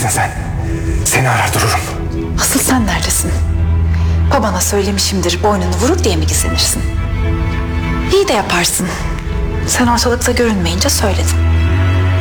neredesin sen? Seni arar dururum. Asıl sen neredesin? Babana söylemişimdir, boynunu vurur diye mi gizlenirsin? İyi de yaparsın. Sen ortalıkta görünmeyince söyledim.